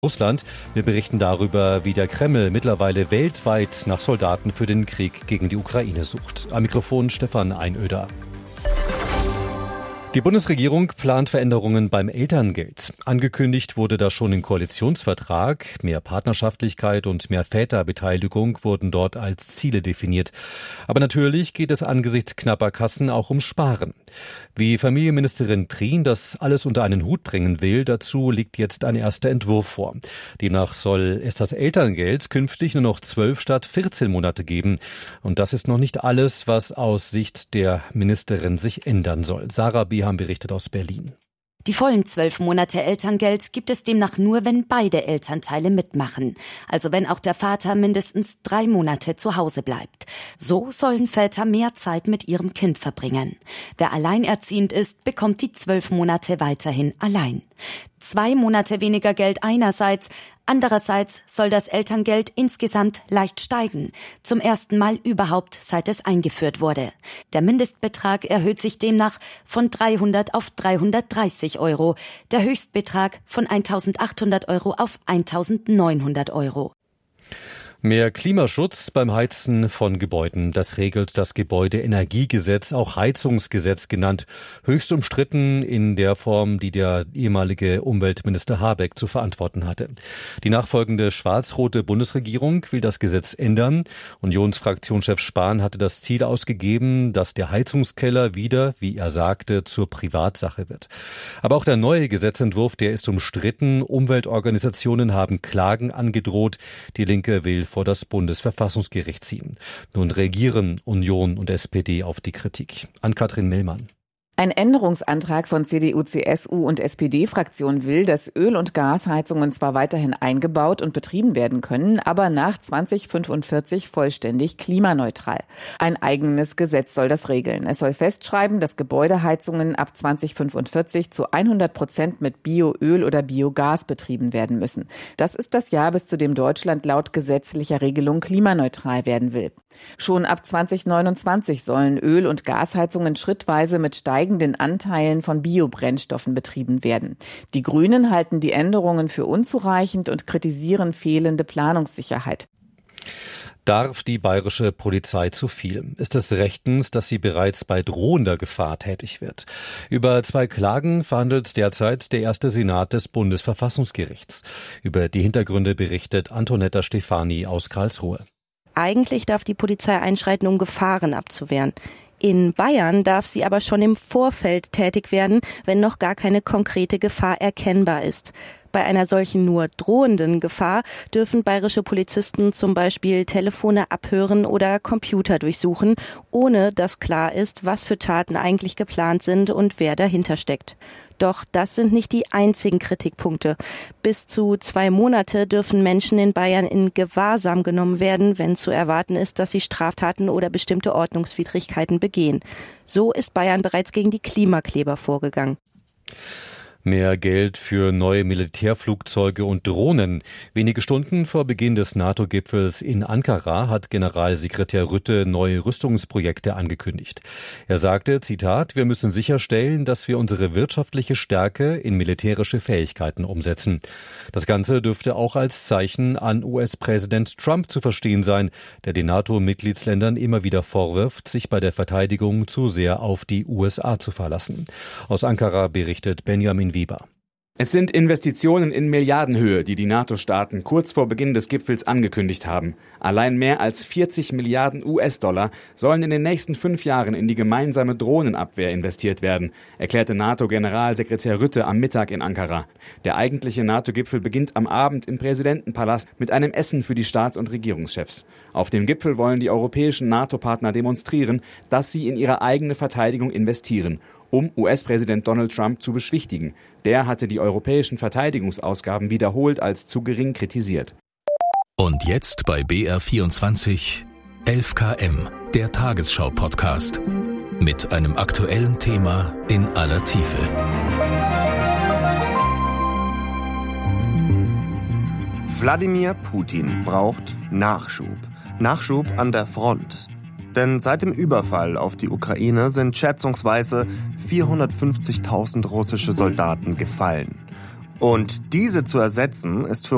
Russland. Wir berichten darüber, wie der Kreml mittlerweile weltweit nach Soldaten für den Krieg gegen die Ukraine sucht. Am Mikrofon Stefan Einöder. Die Bundesregierung plant Veränderungen beim Elterngeld. Angekündigt wurde das schon im Koalitionsvertrag. Mehr Partnerschaftlichkeit und mehr Väterbeteiligung wurden dort als Ziele definiert. Aber natürlich geht es angesichts knapper Kassen auch um Sparen. Wie Familienministerin Prien das alles unter einen Hut bringen will, dazu liegt jetzt ein erster Entwurf vor. Demnach soll es das Elterngeld künftig nur noch 12 statt 14 Monate geben. Und das ist noch nicht alles, was aus Sicht der Ministerin sich ändern soll. Sarah B. haben berichtet aus Berlin. Die vollen 12 Monate Elterngeld gibt es demnach nur, wenn beide Elternteile mitmachen. Also wenn auch der Vater mindestens 3 Monate zu Hause bleibt. So sollen Väter mehr Zeit mit ihrem Kind verbringen. Wer alleinerziehend ist, bekommt die 12 Monate weiterhin allein. 2 Monate weniger Geld einerseits, andererseits soll das Elterngeld insgesamt leicht steigen. Zum ersten Mal überhaupt, seit es eingeführt wurde. Der Mindestbetrag erhöht sich demnach von 300 auf 330 Euro. Der Höchstbetrag von 1.800 Euro auf 1.900 Euro. Mehr Klimaschutz beim Heizen von Gebäuden. Das regelt das Gebäudeenergiegesetz, auch Heizungsgesetz genannt. Höchst umstritten in der Form, die der ehemalige Umweltminister Habeck zu verantworten hatte. Die nachfolgende schwarz-rote Bundesregierung will das Gesetz ändern. Unionsfraktionschef Spahn hatte das Ziel ausgegeben, dass der Heizungskeller wieder, wie er sagte, zur Privatsache wird. Aber auch der neue Gesetzentwurf, der ist umstritten. Umweltorganisationen haben Klagen angedroht. Die Linke will vor das Bundesverfassungsgericht ziehen. Nun reagieren Union und SPD auf die Kritik. Ann-Kathrin Mellmann. Ein Änderungsantrag von CDU, CSU und SPD-Fraktion will, dass Öl- und Gasheizungen zwar weiterhin eingebaut und betrieben werden können, aber nach 2045 vollständig klimaneutral. Ein eigenes Gesetz soll das regeln. Es soll festschreiben, dass Gebäudeheizungen ab 2045 zu 100% mit Bioöl oder Biogas betrieben werden müssen. Das ist das Jahr, bis zu dem Deutschland laut gesetzlicher Regelung klimaneutral werden will. Schon ab 2029 sollen Öl- und Gasheizungen schrittweise mit steigenden Anteilen von Biobrennstoffen betrieben werden. Die Grünen halten die Änderungen für unzureichend und kritisieren fehlende Planungssicherheit. Darf die bayerische Polizei zu viel? Ist es rechtens, dass sie bereits bei drohender Gefahr tätig wird? Über 2 Klagen verhandelt derzeit der erste Senat des Bundesverfassungsgerichts. Über die Hintergründe berichtet Antonetta Stefani aus Karlsruhe. Eigentlich darf die Polizei einschreiten, um Gefahren abzuwehren. In Bayern darf sie aber schon im Vorfeld tätig werden, wenn noch gar keine konkrete Gefahr erkennbar ist. Bei einer solchen nur drohenden Gefahr dürfen bayerische Polizisten zum Beispiel Telefone abhören oder Computer durchsuchen, ohne dass klar ist, was für Taten eigentlich geplant sind und wer dahinter steckt. Doch das sind nicht die einzigen Kritikpunkte. Bis zu 2 Monate dürfen Menschen in Bayern in Gewahrsam genommen werden, wenn zu erwarten ist, dass sie Straftaten oder bestimmte Ordnungswidrigkeiten begehen. So ist Bayern bereits gegen die Klimakleber vorgegangen. Mehr Geld für neue Militärflugzeuge und Drohnen. Wenige Stunden vor Beginn des NATO-Gipfels in Ankara hat Generalsekretär Rutte neue Rüstungsprojekte angekündigt. Er sagte, Zitat, wir müssen sicherstellen, dass wir unsere wirtschaftliche Stärke in militärische Fähigkeiten umsetzen. Das Ganze dürfte auch als Zeichen an US-Präsident Trump zu verstehen sein, der den NATO-Mitgliedsländern immer wieder vorwirft, sich bei der Verteidigung zu sehr auf die USA zu verlassen. Aus Ankara berichtet Benjamin Weber. Es sind Investitionen in Milliardenhöhe, die die NATO-Staaten kurz vor Beginn des Gipfels angekündigt haben. Allein mehr als 40 Milliarden US-Dollar sollen in den nächsten 5 Jahren in die gemeinsame Drohnenabwehr investiert werden, erklärte NATO-Generalsekretär Rutte am Mittag in Ankara. Der eigentliche NATO-Gipfel beginnt am Abend im Präsidentenpalast mit einem Essen für die Staats- und Regierungschefs. Auf dem Gipfel wollen die europäischen NATO-Partner demonstrieren, dass sie in ihre eigene Verteidigung investieren, um US-Präsident Donald Trump zu beschwichtigen. Der hatte die europäischen Verteidigungsausgaben wiederholt als zu gering kritisiert. Und jetzt bei BR24 11KM, der Tagesschau-Podcast. Mit einem aktuellen Thema in aller Tiefe. Wladimir Putin braucht Nachschub. Nachschub an der Front. Denn seit dem Überfall auf die Ukraine sind schätzungsweise 450.000 russische Soldaten gefallen. Und diese zu ersetzen, ist für